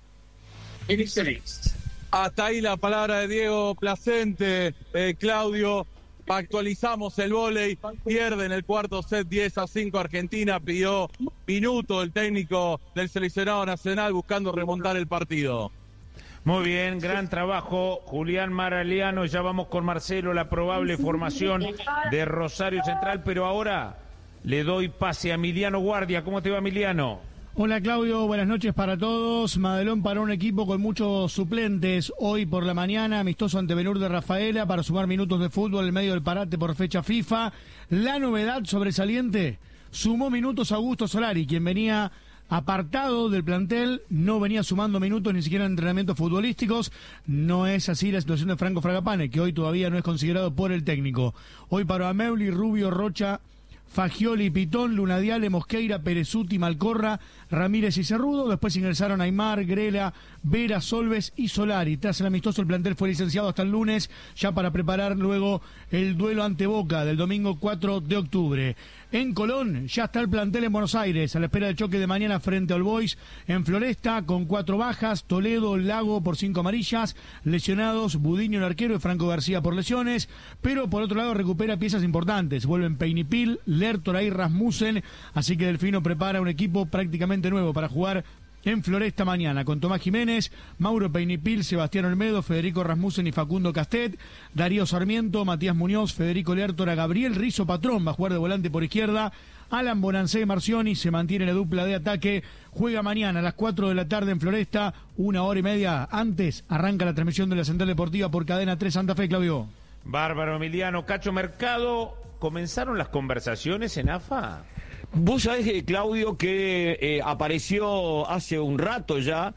S22: Hasta ahí la palabra de Diego Placente. Claudio, actualizamos el vóley, pierde en el cuarto set 10-5 Argentina, pidió minuto el técnico del seleccionado nacional buscando remontar el partido.
S5: Muy bien, gran trabajo, Julián Maraliano. Ya vamos con Marcelo, la probable formación de Rosario Central, pero ahora le doy pase a Emiliano Guardia. ¿Cómo te va, Emiliano?
S14: Hola, Claudio, buenas noches para todos. Madelón para un equipo con muchos suplentes. Hoy por la mañana, amistoso ante Benur de Rafaela para sumar minutos de fútbol en medio del parate por fecha FIFA. La novedad sobresaliente, sumó minutos Augusto Solari, quien venía apartado del plantel, no venía sumando minutos ni siquiera en entrenamientos futbolísticos. No es así la situación de Franco Fragapane, que hoy todavía no es considerado por el técnico. Hoy para Ameuli, Rubio, Rocha, Fagioli, Pitón, Lunadiale, Mosqueira, Perezuti, Malcorra, Ramírez y Cerrudo. Después ingresaron Aymar, Grela, Vera, Solves y Solari. Tras el amistoso, el plantel fue licenciado hasta el lunes, ya para preparar luego el duelo ante Boca del domingo 4 de octubre. En Colón ya está el plantel en Buenos Aires, a la espera del choque de mañana frente al Boys en Floresta, con 4 bajas, Toledo, Lago por 5 amarillas, lesionados Budiño el arquero y Franco García por lesiones, pero por otro lado recupera piezas importantes, vuelven Peinipil, Lertora y Rasmussen, así que Delfino prepara un equipo prácticamente nuevo para jugar en Floresta mañana, con Tomás Jiménez, Mauro Peinipil, Sebastián Olmedo, Federico Rasmussen y Facundo Castet, Darío Sarmiento, Matías Muñoz, Federico Lertora, Gabriel Rizo Patrón va a jugar de volante por izquierda, Alan Bonancé y Marcioni se mantiene la dupla de ataque, juega mañana a las 4 de la tarde en Floresta, 1 hora y media antes arranca la transmisión de la Central Deportiva por Cadena 3 Santa Fe, Claudio.
S5: Bárbaro, Emiliano. Cacho Mercado, ¿comenzaron las conversaciones en AFA?
S26: Vos sabés, Claudio, que apareció hace un rato ya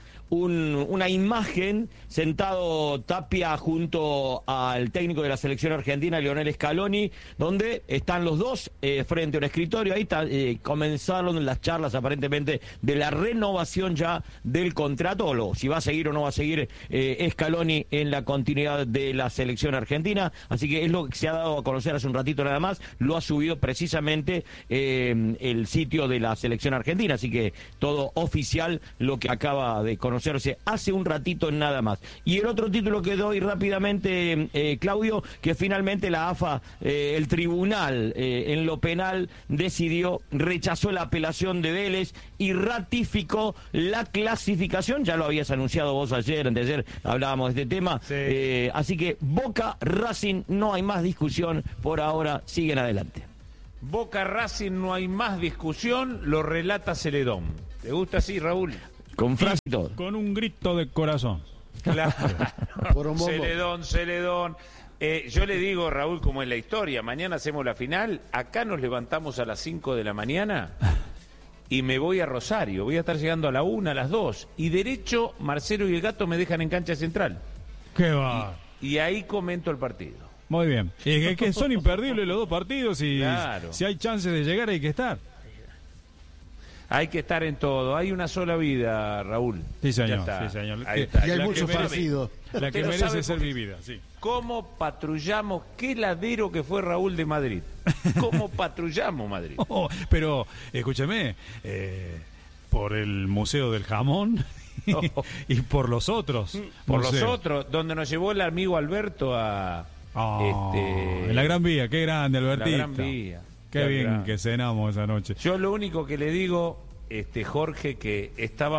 S26: una imagen sentado Tapia junto al técnico de la selección argentina, Lionel Scaloni, donde están los dos frente a un escritorio. Ahí comenzaron las charlas aparentemente de la renovación ya del contrato, o si va a seguir o no va a seguir Scaloni en la continuidad de la selección argentina. Así que es lo que se ha dado a conocer hace un ratito nada más, lo ha subido precisamente el sitio de la selección argentina, así que todo oficial lo que acaba de conocerse hace un ratito nada más. Y el otro título que doy rápidamente, Claudio, que finalmente la AFA, el tribunal en lo penal rechazó la apelación de Vélez y ratificó la clasificación. Ya lo habías anunciado vos ayer, anteayer hablábamos de este tema, sí. Así que Boca, Racing, no hay más discusión, por ahora siguen adelante.
S5: Boca, Racing, no hay más discusión, lo relata Celedón. ¿Te gusta así, Raúl?
S26: Con frase y todo.
S8: Con un grito de corazón.
S5: Claro. Celedón. Yo le digo, Raúl, como es la historia, mañana hacemos la final, acá nos levantamos a las 5 de la mañana y me voy a Rosario, voy a estar llegando a la 1, a las 2, y derecho, Marcelo y el Gato me dejan en cancha central.
S8: ¿Qué va?
S5: Y ahí comento el partido.
S8: Muy bien. Es que son imperdibles los dos partidos y claro, si hay chances de llegar hay que estar.
S5: Hay que estar en todo. Hay una sola vida, Raúl.
S8: Sí, señor.
S5: Ahí está.
S6: Y hay muchos parecidos.
S8: La que merece ser vivida, sí.
S5: ¿Cómo patrullamos? Qué ladero que fue Raúl de Madrid. ¿Cómo patrullamos Madrid?
S8: Pero, escúcheme, por el Museo del Jamón y por los otros.
S5: Por los otros, donde nos llevó el amigo Alberto a...
S8: en la Gran Vía, qué grande, Albertito.
S5: La Gran Vía.
S8: Qué bien que cenamos esa noche.
S5: Yo lo único que le digo, Jorge, que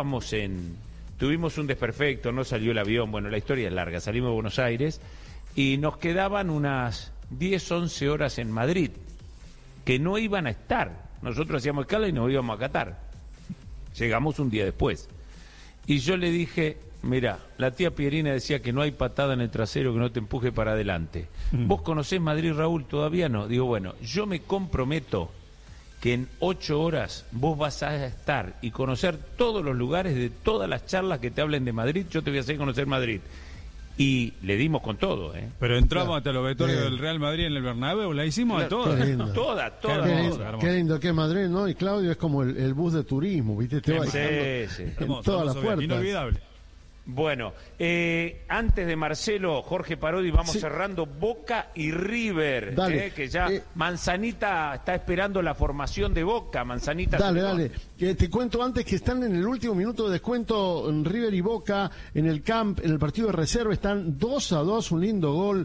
S5: tuvimos un desperfecto, no salió el avión, bueno, la historia es larga, salimos de Buenos Aires y nos quedaban unas 10, 11 horas en Madrid, que no iban a estar. Nosotros hacíamos escala y nos íbamos a Qatar. Llegamos un día después. Y yo le dije, mira, la tía Pierina decía que no hay patada en el trasero que no te empuje para adelante. ¿Vos conocés Madrid, Raúl? Todavía no. Digo, bueno, yo me comprometo que en 8 horas vos vas a estar y conocer todos los lugares de todas las charlas que te hablen de Madrid, yo te voy a hacer conocer Madrid. Y le dimos con todo, ¿eh?
S8: Pero entramos hasta el obituario del Real Madrid en el Bernabéu, la hicimos a todas.
S5: Toda.
S6: Qué lindo que es Madrid, ¿no? Y Claudio es como el bus de turismo, ¿viste? Te va en todas las puertas.
S8: Inolvidable.
S5: Bueno, antes de Marcelo, Jorge Parodi, vamos cerrando Boca y River, que ya Manzanita está esperando la formación de Boca. Manzanita.
S6: Dale. Te cuento antes que están en el último minuto de descuento River y Boca en el en el partido de reserva, están 2-2, un lindo gol.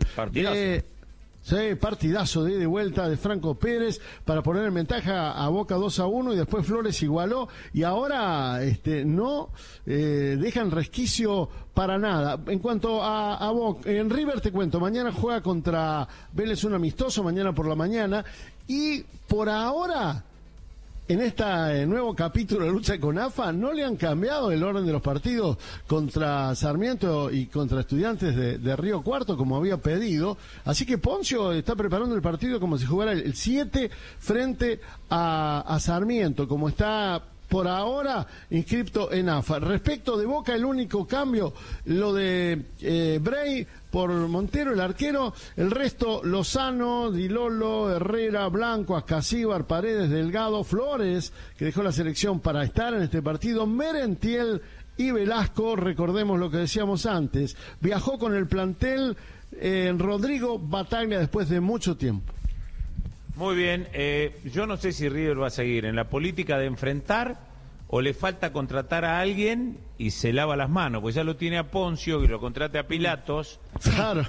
S6: Sí, partidazo de vuelta de Franco Pérez para poner en ventaja a Boca 2-1 y después Flores igualó y ahora no dejan resquicio para nada. En cuanto a Boca, en River te cuento, mañana juega contra Vélez un amistoso, mañana por la mañana, y por ahora en este nuevo capítulo de lucha con AFA no le han cambiado el orden de los partidos contra Sarmiento y contra Estudiantes de Río Cuarto como había pedido, así que Poncio está preparando el partido como si jugara el 7 frente a Sarmiento, como está por ahora inscripto en AFA. Respecto de Boca, el único cambio, lo de Bray por Montero, el arquero, el resto Lozano, Di Lolo, Herrera, Blanco, Ascasíbar, Paredes, Delgado, Flores, que dejó la selección para estar en este partido, Merentiel y Velasco. Recordemos lo que decíamos antes, viajó con el plantel Rodrigo Bataglia después de mucho tiempo.
S5: Muy bien, yo no sé si River va a seguir en la política de enfrentar o le falta contratar a alguien y se lava las manos, pues ya lo tiene a Poncio, que lo contrate a Pilatos.
S6: Claro.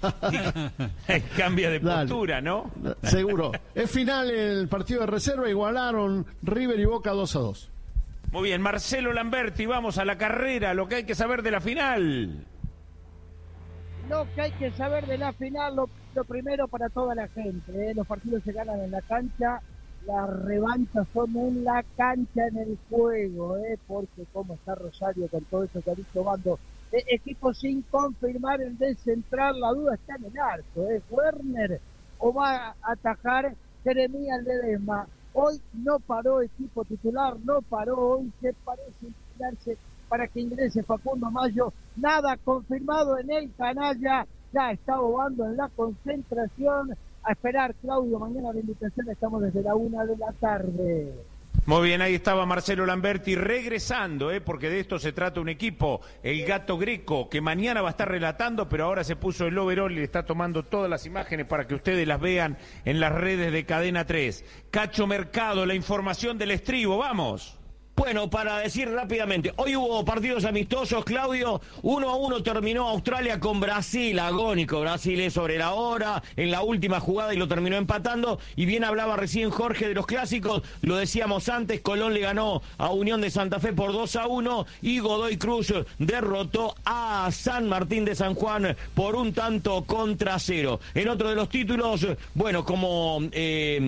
S5: Y cambia de postura, ¿no?
S6: Seguro. Es final el partido de reserva, igualaron River y Boca 2-2.
S5: Muy bien, Marcelo Lamberti, vamos a la carrera, lo que hay que saber de la final.
S2: Lo que hay que saber de la final, lo primero para toda la gente, los partidos se ganan en la cancha, las revanchas son en la cancha, en el juego, porque como está Rosario con todo eso que ha dicho Bando, equipo sin confirmar el del central, la duda está en el arco, Werner o va a atajar Jeremías Ledesma. Hoy no paró equipo titular, no paró, hoy se parece inclinarse para que ingrese Facundo Mayo, nada confirmado en el canalla, ya está Obando en la concentración, a esperar, Claudio, mañana la invitación, estamos desde la 1 de la tarde.
S5: Muy bien, ahí estaba Marcelo Lamberti regresando, porque de esto se trata un equipo, el Gato Greco, que mañana va a estar relatando, pero ahora se puso el overall y le está tomando todas las imágenes para que ustedes las vean en las redes de Cadena 3. Cacho Mercado, la información del estribo, vamos.
S26: Bueno, para decir rápidamente, hoy hubo partidos amistosos, Claudio, 1-1 terminó Australia con Brasil, agónico, Brasil es sobre la hora, en la última jugada y lo terminó empatando, y bien hablaba recién Jorge de los clásicos, lo decíamos antes, Colón le ganó a Unión de Santa Fe por 2-1, y Godoy Cruz derrotó a San Martín de San Juan por 1-0. En otro de los títulos, bueno, como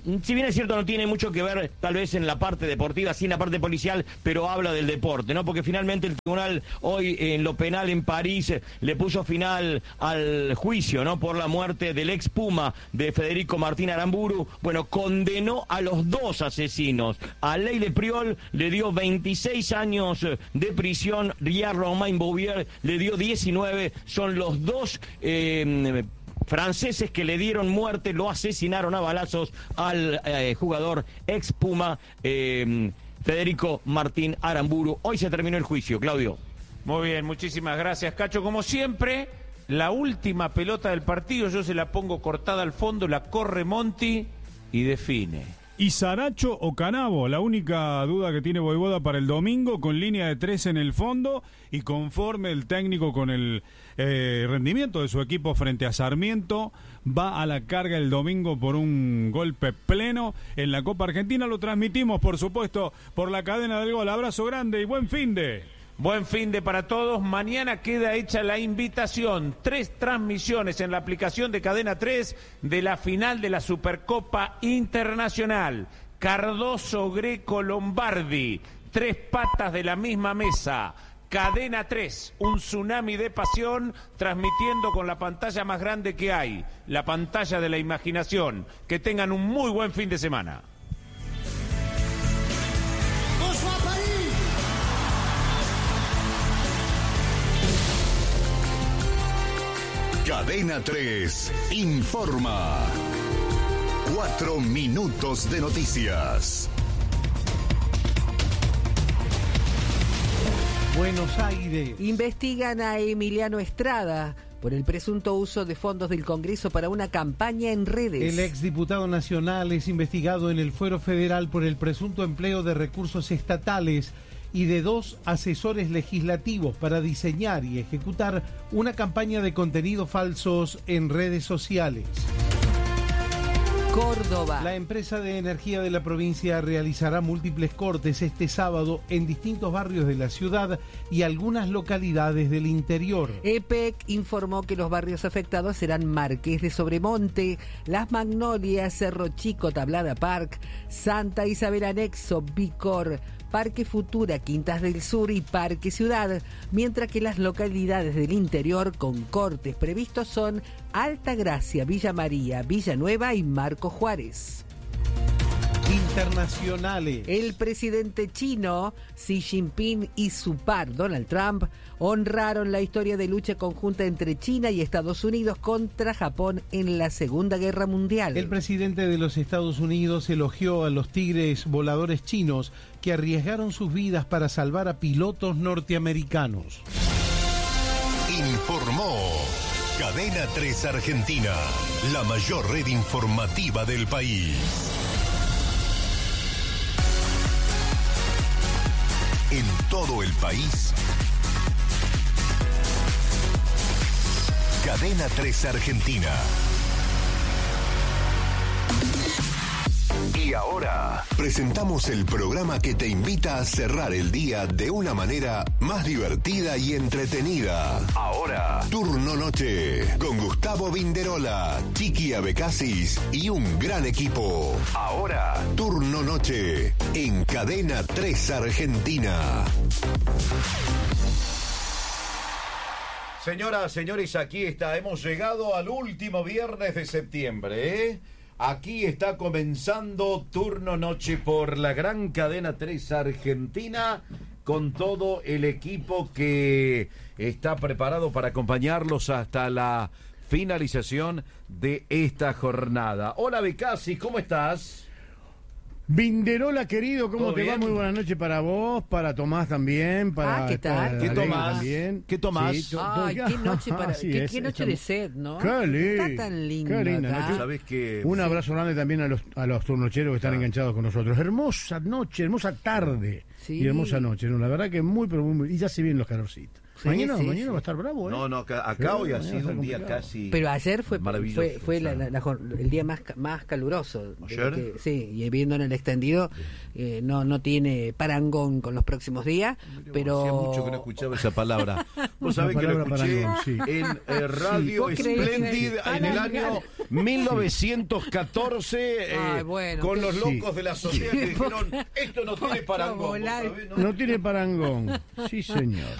S26: si bien es cierto no tiene mucho que ver tal vez en la parte deportiva, sí en la parte policial, pero habla del deporte, ¿no? Porque finalmente el tribunal hoy en lo penal en París le puso final al juicio, ¿no? Por la muerte del ex Puma de Federico Martín Aramburu. Bueno, condenó a los dos asesinos. A Leyle Priol le dio 26 años de prisión, Ria Romain Bouvier le dio 19, son los dos franceses que le dieron muerte, lo asesinaron a balazos al jugador ex Puma Federico Martín Aramburu. Hoy se terminó el juicio, Claudio.
S5: Muy bien, muchísimas gracias, Cacho. Como siempre, la última pelota del partido yo se la pongo cortada al fondo, la corre Monti y define.
S8: ¿Y Saracho o Canavo? La única duda que tiene Voivoda para el domingo, con línea de 3 en el fondo y conforme el técnico con el rendimiento de su equipo frente a Sarmiento, va a la carga el domingo por un golpe pleno en la Copa Argentina. Lo transmitimos, por supuesto, por la cadena del Gol. Abrazo grande y buen finde.
S5: Buen finde para todos. Mañana queda hecha la invitación. 3 transmisiones en la aplicación de Cadena 3 de la final de la Supercopa Internacional. Cardoso, Greco, Lombardi. 3 patas de la misma mesa. Cadena 3, un tsunami de pasión, transmitiendo con la pantalla más grande que hay, la pantalla de la imaginación. Que tengan un muy buen fin de semana.
S16: Cadena 3 informa. 4 minutos de noticias.
S9: Buenos Aires.
S15: Investigan a Emiliano Estrada por el presunto uso de fondos del Congreso para una campaña en redes.
S9: El exdiputado nacional es investigado en el Fuero Federal por el presunto empleo de recursos estatales y de 2 asesores legislativos para diseñar y ejecutar una campaña de contenidos falsos en redes sociales.
S15: Córdoba.
S9: La empresa de energía de la provincia realizará múltiples cortes este sábado en distintos barrios de la ciudad y algunas localidades del interior.
S15: EPEC informó que los barrios afectados serán Marqués de Sobremonte, Las Magnolias, Cerro Chico, Tablada Park, Santa Isabel Anexo, Vicor, Parque Futura, Quintas del Sur y Parque Ciudad, mientras que las localidades del interior con cortes previstos son Altagracia, Villa María, Villanueva y Marco Juárez.
S9: Internacionales.
S15: El presidente chino Xi Jinping y su par Donald Trump honraron la historia de lucha conjunta entre China y Estados Unidos contra Japón en la Segunda Guerra Mundial.
S9: El presidente de los Estados Unidos elogió a los tigres voladores chinos que arriesgaron sus vidas para salvar a pilotos norteamericanos.
S16: Informó Cadena 3 Argentina, la mayor red informativa del país. En todo el país, Cadena 3 Argentina. Y ahora presentamos el programa que te invita a cerrar el día de una manera más divertida y entretenida. Ahora, Turno Noche, con Gustavo Vinderola, Chiqui Abecasis y un gran equipo. Ahora, Turno Noche, en Cadena 3 Argentina.
S17: Señoras, señores, aquí está. Hemos llegado al último viernes de septiembre, ¿eh? Aquí está comenzando Turno Noche por la gran Cadena 3 Argentina, con todo el equipo que está preparado para acompañarlos hasta la finalización de esta jornada. Hola, Becasi, ¿cómo estás?
S6: Vinderola, querido, ¿cómo te va? Muy buenas noches para vos, para Tomás también, para
S15: ¿qué tal?
S17: ¿Qué tomás?
S6: También.
S17: ¿Qué tomás?
S6: Sí,
S15: ay, qué noche para qué noche de sed, ¿no?
S6: Qué lindo.
S15: Está tan lindo
S6: linda
S15: acá.
S17: ¿Sabés qué?
S6: Un abrazo grande también a los turnocheros que están enganchados con nosotros. Hermosa noche, hermosa tarde.
S15: Sí.
S6: Y hermosa noche, ¿no? La verdad que muy, pero muy, y ya se vienen los calorcitos.
S15: Sí,
S6: mañana
S15: sí,
S6: va a estar bravo, ¿eh?
S17: No, acá hoy ha sido un día casi.
S15: Pero ayer fue
S17: maravilloso.
S15: el día más caluroso.
S17: ¿Ayer?
S15: Sí, y viendo en el extendido, no tiene parangón con los próximos días, pero...
S17: Hacía mucho que no escuchaba esa palabra. Vos sabés que lo escuché
S6: parangón, sí.
S17: en Radio Splendid en el año 1914, con los locos de la sociedad que dijeron, esto no tiene parangón.
S6: No tiene parangón, sí señor.